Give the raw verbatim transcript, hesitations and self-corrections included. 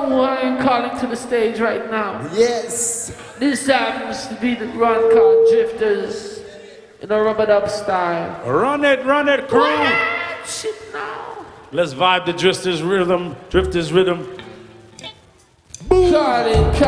who I am calling to the stage right now. Yes. This happens to be the run called Drifters in a rubber dub style. Run it, run it, crew. What? Shit now. Let's vibe the Drifters rhythm, Drifters rhythm. Boom. Call it,